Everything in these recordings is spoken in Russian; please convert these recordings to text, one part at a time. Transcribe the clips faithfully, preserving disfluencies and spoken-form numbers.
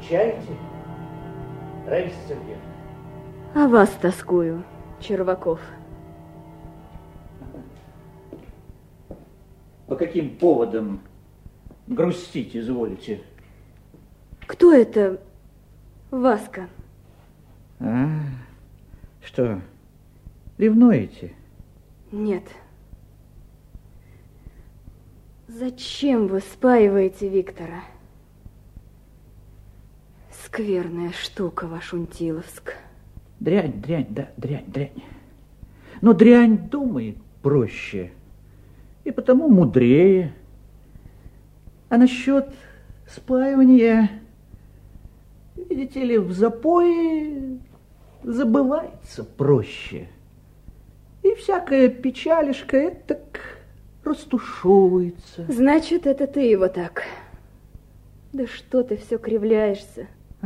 скучаете, Раиса Сергеевна? А вас тоскую, Черваков. По каким поводам грустить изволите? Кто это Васька? А, что, ревнуете? Нет. Зачем вы спаиваете Виктора? Скверная штука ваш Унтиловск. Дрянь, дрянь, да, дрянь, дрянь. Но дрянь думает проще, и потому мудрее. А насчет спаивания, видите ли, в запое забывается проще. И всякая печалишка этак растушевывается. Значит, это ты его так. Да что ты все кривляешься? А?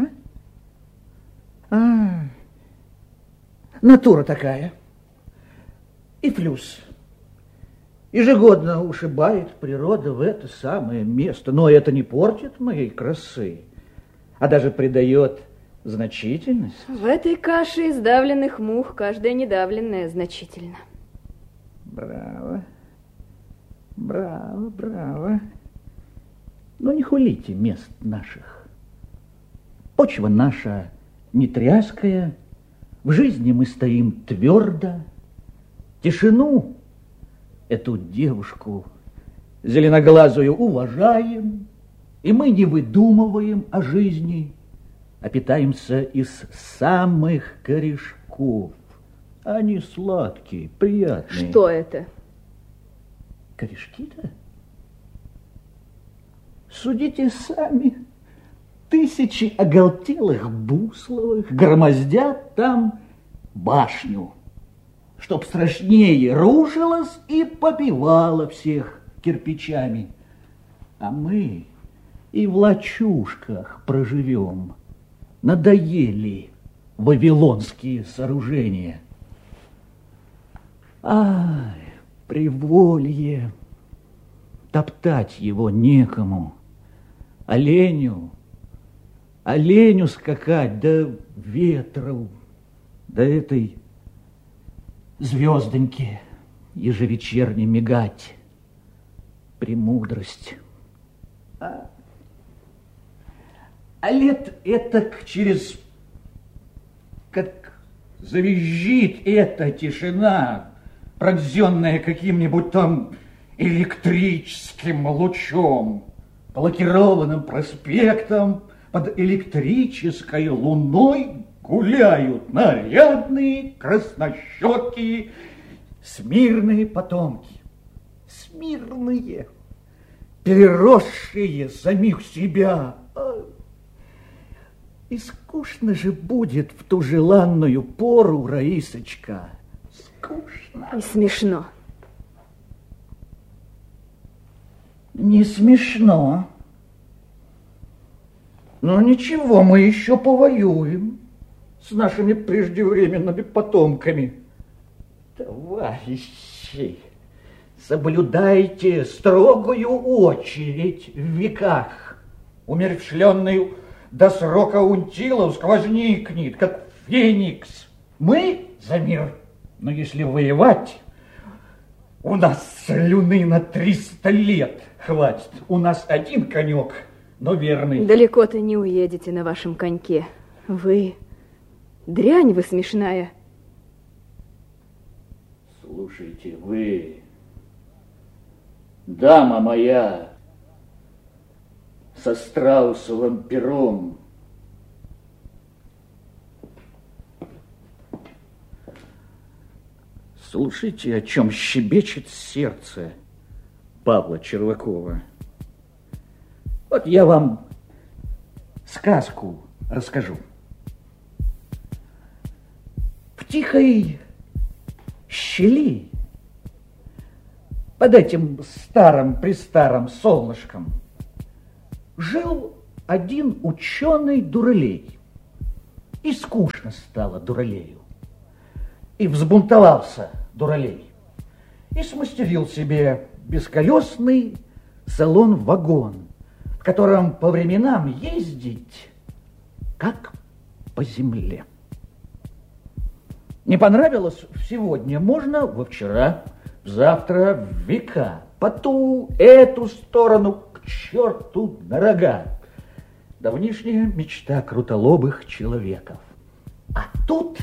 А, натура такая. И плюс. Ежегодно ушибает природа в это самое место. Но это не портит моей красы, а даже придает значительность. В этой каше из давленных мух каждая недавленная значительно. Браво. Браво, браво. Но не хулите мест наших. Почва наша не тряская, в жизни мы стоим твердо. Тишину эту девушку зеленоглазую уважаем, и мы не выдумываем о жизни, а питаемся из самых корешков. Они сладкие, приятные. Что это? Корешки-то? Судите сами. Тысячи оголтелых Бусловых громоздят там башню, чтоб страшнее рушилась и побивала всех кирпичами. А мы и в лачушках проживем. Надоели вавилонские сооружения. Ай, приволье, топтать его некому. Оленю, оленю скакать, да ветру, да этой звездоньке ежевечерне мигать. Премудрость. А, а лет этак через, как завизжит эта тишина, пронзенная каким-нибудь там электрическим лучом, по лакированным проспектам под электрической луной гуляют нарядные, краснощекие, смирные потомки. Смирные, переросшие самих себя. И скучно же будет в ту желанную пору, Раисочка. Скучно. И смешно. Не смешно. Но ничего, мы еще повоюем с нашими преждевременными потомками. Товарищи, соблюдайте строгую очередь в веках. Умерщвленный до срока Унтилов возникнет, как феникс. Мы за мир, но если воевать, у нас слюны на триста лет хватит. У нас один конек, но верный. Далеко-то не уедете на вашем коньке. Вы, дрянь вы смешная. Слушайте, вы, дама моя, со страусовым пером. Слушайте, о чем щебечет сердце Павла Червакова. Вот я вам сказку расскажу. В тихой щели под этим старым-престарым солнышком жил один ученый-дуралей. И скучно стало дуралею. И взбунтовался дуралей. И смастерил себе бесколесный салон-вагон, в котором по временам ездить как по земле. Не понравилось сегодня, можно во вчера, завтра, в века, по ту, эту сторону, к черту на рога. Давнишняя мечта крутолобых человеков. А тут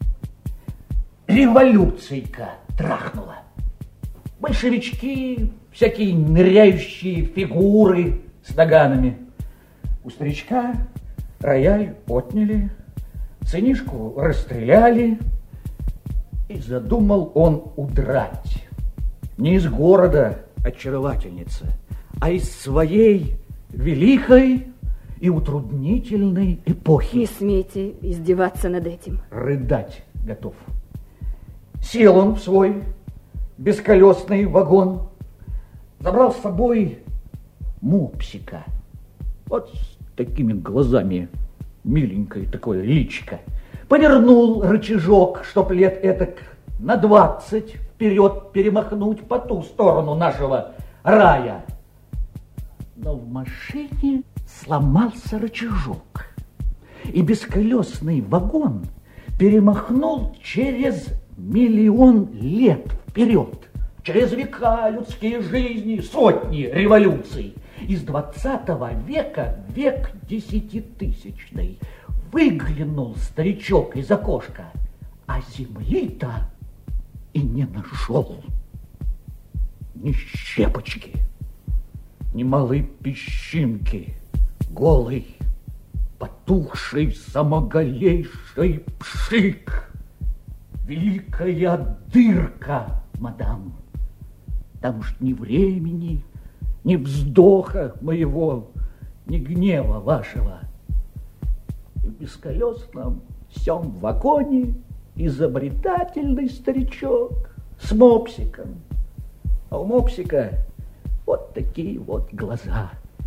революция-ка трахнула. Большевички, всякие ныряющие фигуры с наганами. У старичка рояль отняли, сынишку расстреляли, и задумал он удрать. Не из города, очаровательница, а из своей великой и утруднительной эпохи. Не смейте издеваться над этим. Рыдать готов. Сел он в свой бесколесный вагон, забрал с собой мопсика. Вот с такими глазами, миленькое такое личико. Повернул рычажок, чтоб лет этак на двадцать вперед перемахнуть по ту сторону нашего рая. Но в машине сломался рычажок, и бесколесный вагон перемахнул через миллион лет вперед, через века людские жизни, сотни революций. Из двадцатого века в век десятитысячный выглянул старичок из окошка, а земли-то и не нашел. Ни щепочки, ни малой песчинки, голый, потухший, самоголейший пшик. Великая дырка, мадам. Там уж ни времени, ни вздоха моего, ни гнева вашего. И в бесколесном всем вагоне изобретательный старичок с мопсиком. А у мопсика вот такие вот глаза.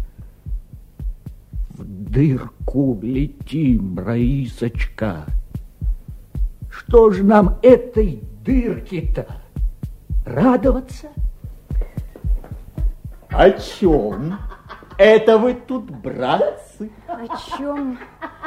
В дырку летим, Раисочка. Что ж нам этой дырке-то радоваться? О чем это вы тут, братцы? О чем?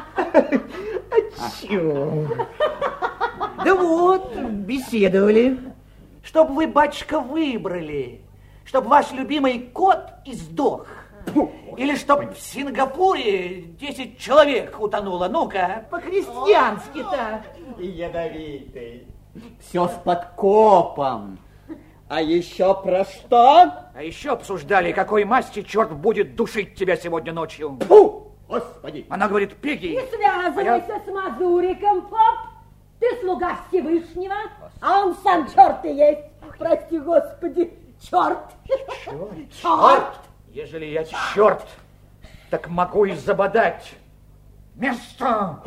О чем? Да вот, беседовали. Чтоб вы, батюшка, выбрали. Чтоб ваш любимый кот издох. Или чтоб в Сингапуре десять человек утонуло. Ну-ка, по-христиански-то. Ядовитый. Все с подкопом. А еще про что? А еще обсуждали, какой масти черт будет душить тебя сегодня ночью. Фу! Господи! Она говорит, Пеги. Не связывайся а я... с Мазуриком, поп. Ты слуга Всевышнего, а он сам черт и есть. Прости, Господи, черт. Черт? Черт? Ежели я черт, так могу и забодать. Место!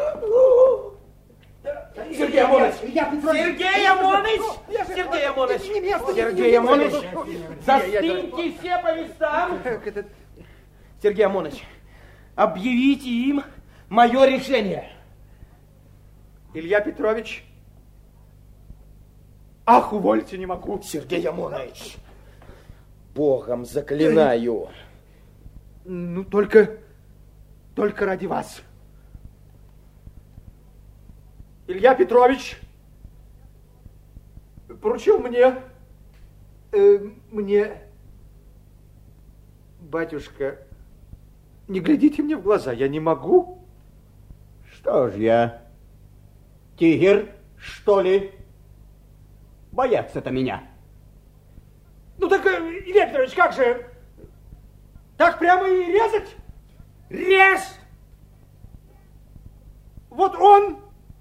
Сергей Амонович! Сергей Амонович! Сергей Амонович! Сергей Амонович! Застыньте все по местам! Сергей Амонович, объявите им мое решение. Илья Петрович, ах, увольте, не могу. Сергей Амонович, Богом заклинаю. Ну, только, только ради вас. Илья Петрович поручил мне, э, мне, батюшка, не глядите мне в глаза, я не могу. Что ж я, тигр, что ли? Боятся-то меня. Ну так, Илья Петрович, как же? Так прямо и резать? Рез! Вот он,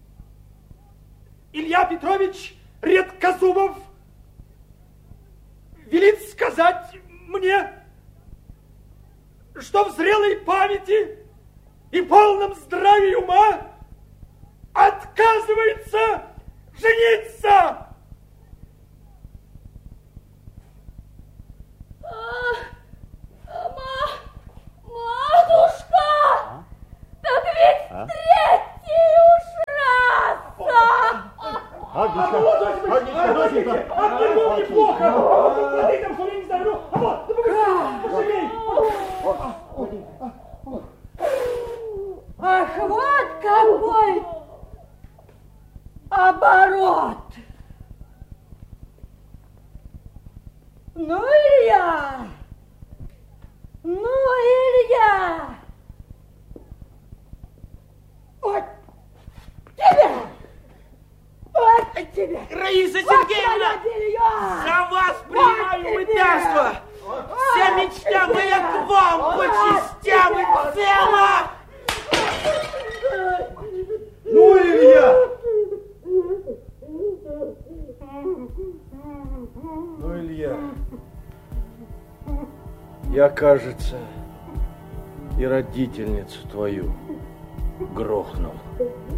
Илья Петрович Редкозубов, велит сказать мне, что в зрелой памяти и полном здравии ума отказывается жениться. Матушка! А? Так ведь а? Третий уж раз! Агнечка, Агнечка, доченька! А ты был неплохо! А ты там, что я не знаю, ну, а вот, ну пожалей! Ах, вот какой оборот. Ну, Илья, ну, Илья, вот тебя, вот тебя. Раиса Вот Сергеевна, твое белье. за вас принимаю Вот мытарство. тебе. Вся Вот мечта тебе. моя к вам по Вот частям и тебе. целом. Ну, Илья! Ну, Илья, я, кажется, и родительницу твою грохнул.